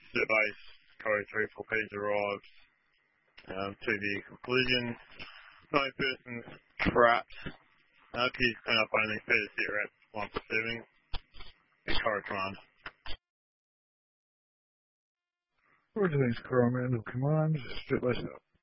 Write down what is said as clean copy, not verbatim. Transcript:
Sit base, Corey 3-4 P's arrived to vehicle collision. No persons trapped. Please clean up only further sit reps 1 pursuing. Corey command. Roger, thanks, Corey, man of command. Sit base out.